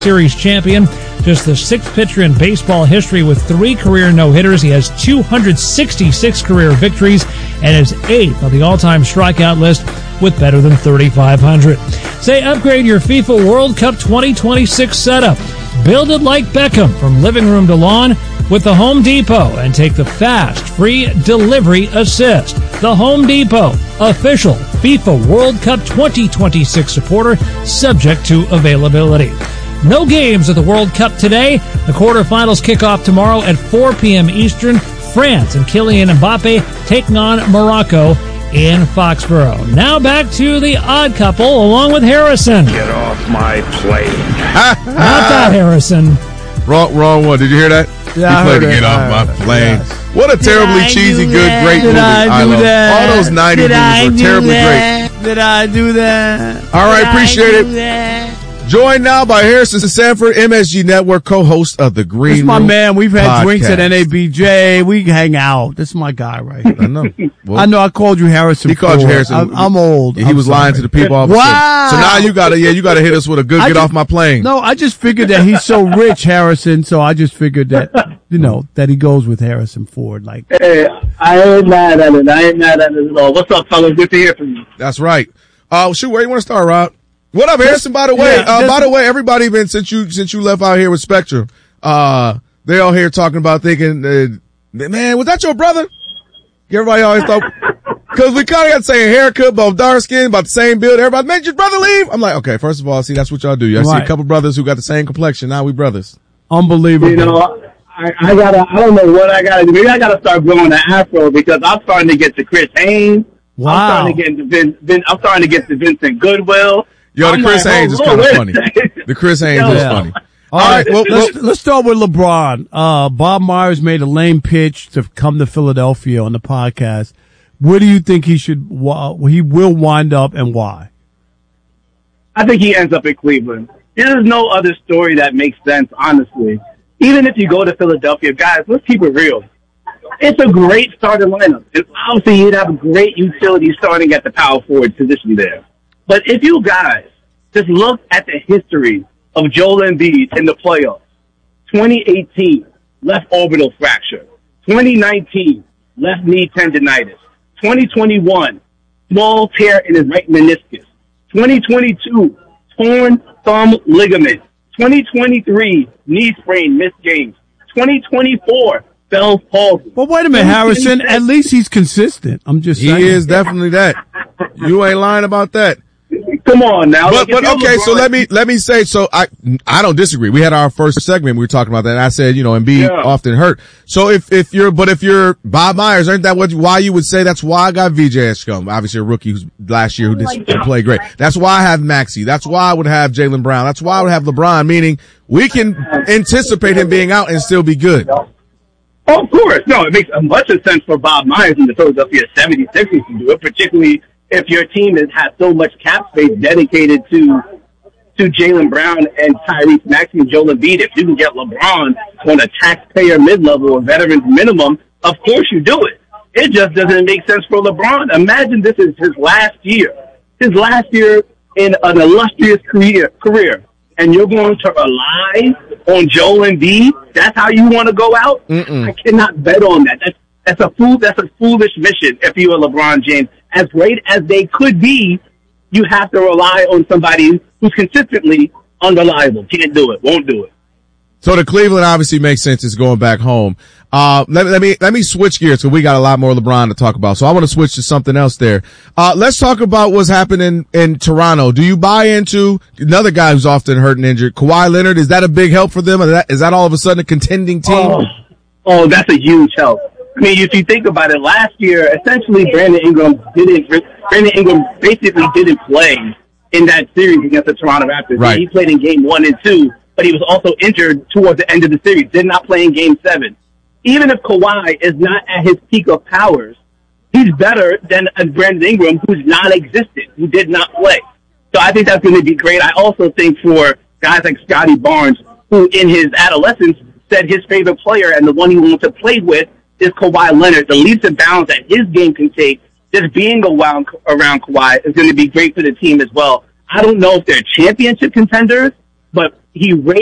Series champion, just the sixth pitcher in baseball history with 3 career no-hitters. He has 266 career victories and is 8th on the all-time strikeout list with better than 3,500. Say upgrade your FIFA World Cup 2026 setup. Build it like Beckham from living room to lawn with the Home Depot and take the fast, free delivery assist. The Home Depot, official FIFA World Cup 2026 supporter, subject to availability. No games at the World Cup today. The quarterfinals kick off tomorrow at 4 p.m. Eastern. France and Kylian Mbappe taking on Morocco in Foxborough. Now back to the Odd Couple along with Harrison. Get off my plane. Not that, Harrison. Wrong one. Did you hear that? Yeah, he played to Get Off My Plane. Yes. What a terribly cheesy, good, great movie. I love that? All those 90s movies are terribly great. Did I do that? All right, appreciate it. Joined now by Harrison Sanford, MSG Network, co-host of the Green Room. This is my man. We've had podcast. drinks at NABJ. We hang out. This is my guy right here. I know. Well, I know. I called you Harrison. He called you Harrison. I'm old. He was lying to the people all of a sudden. Wow. So now you gotta hit us with a good get off my plane. No, I just figured that he's so rich, Harrison. So I just figured that that he goes with Harrison Ford. Like, hey, I ain't mad at it. At all. What's up, fellas? Good to hear from you. That's right. Shoot, where you want to start, Rob? What up, Harrison? By the way, everybody been since you left out here with Spectrum, they all here talking about thinking, man, was that your brother? Everybody always thought, cause we kind of got the same haircut, both dark skin, about the same build. Everybody, man, your brother leave? I'm like, okay, first of all, see, that's what y'all do. I see a couple brothers who got the same complexion. Now we brothers. Unbelievable. You know, I don't know what I gotta do. Maybe I gotta start growing the afro because I'm starting to get to Chris Haynes. Wow. I'm starting to get to Vincent Goodwill. Yo, the Chris Haynes is kind of funny. The Chris Haynes is funny. All right, well, let's start with LeBron. Bob Myers made a lame pitch to come to Philadelphia on the podcast. Where do you think he will wind up and why? I think he ends up in Cleveland. There's no other story that makes sense, honestly. Even if you go to Philadelphia, guys, let's keep it real. It's a great starting lineup. And obviously, you'd have a great utility starting at the power forward position there. But if you guys just look at the history of Joel Embiid in the playoffs, 2018, left orbital fracture. 2019, left knee tendonitis. 2021, small tear in his right meniscus. 2022, torn thumb ligament. 2023, knee sprain, missed games. 2024, Bell's palsy. Well, wait a minute, Harrison. At least he's consistent. I'm just saying. He is definitely that. You ain't lying about that. Come on now. But okay, so let me say, so I don't disagree. We had our first segment, we were talking about that, and I said, Embiid often hurt. So if you're Bob Myers, aren't that why you would say that's why I got VJ Scum? Obviously a rookie who's last year who didn't play great. That's why I have Maxey. That's why I would have Jaylen Brown. That's why I would have LeBron, meaning we can anticipate him being out and still be good. Of course. No, it makes a bunch of sense for Bob Myers and the Philadelphia 76ers to do it, particularly if your team has so much cap space dedicated to Jaylen Brown and Tyrese Maxey and Joel Embiid. If you can get LeBron on a taxpayer mid-level or veterans minimum, of course you do it. It just doesn't make sense for LeBron. Imagine this is his last year in an illustrious career, and you're going to rely on Joel Embiid. That's how you want to go out? I cannot bet on that. That's a foolish mission if you are LeBron James. As great as they could be, you have to rely on somebody who's consistently unreliable. Can't do it. Won't do it. So the Cleveland obviously makes sense. It's going back home. Let me switch gears because we got a lot more LeBron to talk about. So I want to switch to something else there. Let's talk about what's happening in Toronto. Do you buy into another guy who's often hurt and injured, Kawhi Leonard? Is that a big help for them? Is that all of a sudden a contending team? Oh, that's a huge help. I mean, if you think about it, last year, essentially Brandon Ingram basically didn't play in that series against the Toronto Raptors. Right. He played in game 1 and 2, but he was also injured towards the end of the series, did not play in game 7. Even if Kawhi is not at his peak of powers, he's better than Brandon Ingram, who's non-existent, who did not play. So I think that's going to be great. I also think for guys like Scotty Barnes, who in his adolescence said his favorite player and the one he wanted to play with is Kawhi Leonard. The leaps and bounds that his game can take, just being around Kawhi, is going to be great for the team as well. I don't know if they're championship contenders, but he raised